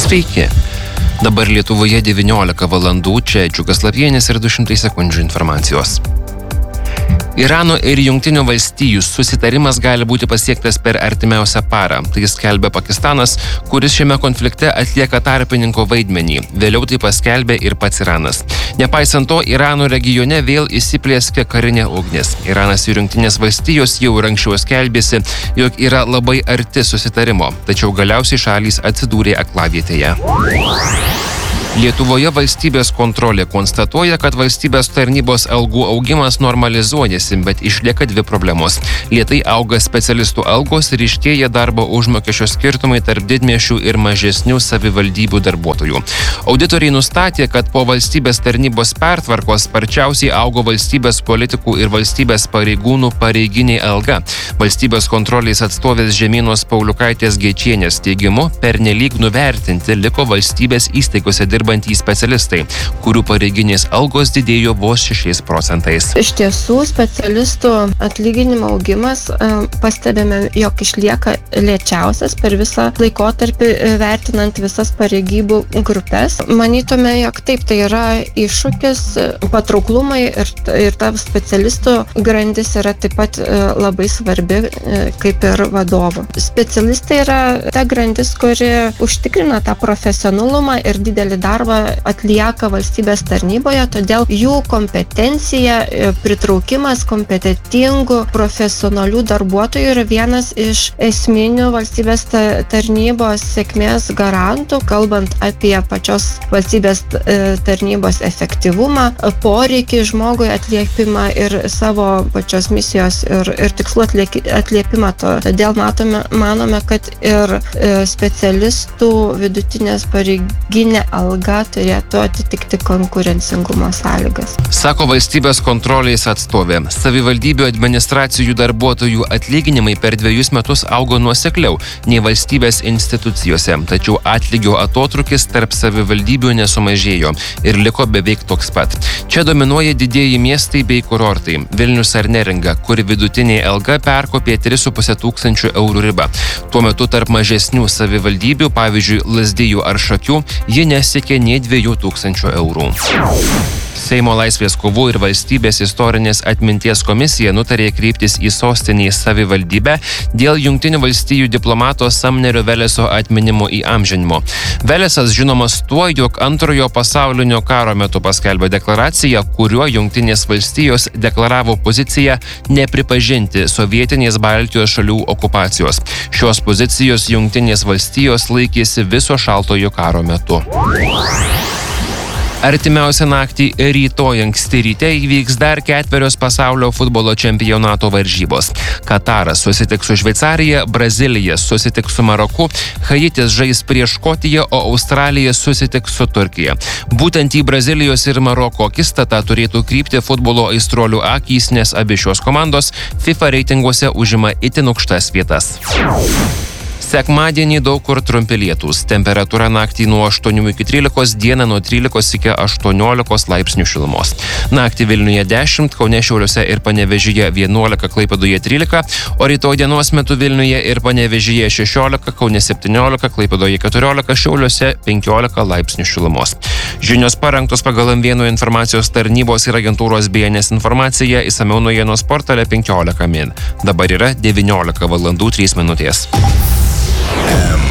Sveiki. Dabar Lietuvoje 19 valandų, čia Džiugas Lapienis ir 200 sekundžių informacijos. Irano ir Jungtinių valstijų susitarimas gali būti pasiektas per artimiausią parą. Tai skelbia Pakistanas, kuris šiame konflikte atlieka tarpininko vaidmenį. Vėliau tai paskelbė ir pats Iranas. Nepaisant to, Irano regione vėl įsiplieskė karinė ugnis. Iranas ir Jungtinės valstijos jau ir anksčiau skelbėsi, jog yra labai arti susitarimo, tačiau galiausiai šalys atsidūrė aklavietėje. Lietuvoje valstybės kontrolė konstatuoja, kad valstybės tarnybos algų augimas normalizuojasi, bet išlieka dvi problemos. Lėtai auga specialistų algos ir ryškėja darbo užmokesčio skirtumai tarp didmiesčių ir mažesnių savivaldybių darbuotojų. Auditoriai nustatė, kad po valstybės tarnybos pertvarkos sparčiausiai augo valstybės politikų ir valstybės pareigūnų pareiginė alga. Valstybės kontrolės atstovės Žemynos Pauliukaitės Geičienės teigimu, pernelyg nuvertinti liko valstybės įstaigose dirbantys specialistai, kurių pareiginės algos didėjo vos 6%. Iš tiesų, specialistų atlyginimo augimas pastebime, jog išlieka lėčiausias per visą laikotarpį vertinant visas pareigybų grupės. Manytume, jog taip, tai yra iššūkis patrauklumai ir ta specialistų grandis yra taip pat labai svarbi kaip ir vadovų. Specialistai yra ta grandis, kuri užtikrina tą profesionalumą ir didelį darbą atlieka valstybės tarnyboje, todėl jų kompetencija, pritraukimas kompetentingų profesionalių darbuotojų yra vienas iš esminių valstybės tarnybos sėkmės garantų, kalbant apie pačios valstybės tarnybos efektyvumą, poreikį žmogui atliepimą ir savo pačios misijos ir tikslų atliepimą. Todėl manome, kad ir specialistų vidutinės pareiginė alga turėtų atitikti konkurencingumo sąlygas. Sako valstybės kontrolės atstovė. Savivaldybių administracijų darbuotojų atlyginimai per 2 metus augo nuosekliau nei valstybės institucijose, tačiau atlygio atotrūkis tarp savivaldybių nesumažėjo ir liko beveik toks pat. Čia dominuoja didieji miestai bei kurortai – Vilnius ar Neringa, kur vidutinė alga perkopė 3,5 tūkstančių eurų ribą. Tuo metu tarp mažesnių savivaldybių, pavyzdžiui, Lazdijų ar Šakių, ji nesiekė nei 2,000 eurų. Seimo Laisvės kovų ir valstybės istorinės atminties komisija nutarė kreiptis į sostinės savivaldybę dėl Jungtinių valstijų diplomato Samnerio Veleso atminimo įamžinimo. Velesas žinomas tuo, jog Antrojo pasaulinio karo metu paskelbė deklaraciją, kuriuo Jungtinės valstijos deklaravo poziciją nepripažinti sovietinės Baltijos šalių okupacijos. Šios pozicijos Jungtinės valstijos laikėsi viso šaltojo karo metu. Artimiausią naktį rytoj anksti ryte įvyks dar 4 pasaulio futbolo čempionato varžybos. Kataras susitiks su Šveicarija, Brazilija susitiks su Maroku, Haitis žais prieš Škotiją, o Australija susitiks su Turkija. Būtent į Brazilijos ir Maroko akistatą turėtų krypti futbolo aistruolių akys, nes abi šios komandos FIFA reitinguose užima itin aukštas vietas. Sekmadienį daug kur trumpi lietūs. Temperatūra naktį nuo 8 iki 13, dieną nuo 13 iki 18 laipsnių šilumos. Naktį Vilniuje 10, Kaune, Šiauliuose ir Panevėžyje 11, Klaipėdoje 13, o rytoj dienos metu Vilniuje ir Panevėžyje 16, Kaune 17, Klaipėdoje 14, Šiauliuose 15 laipsnių šilumos. Žinios parengtos pagal M1 informacijos tarnybos ir agentūros BNS informacija, išsamiau naujienos portale 15 min. Dabar yra 19 valandų 3 minutės.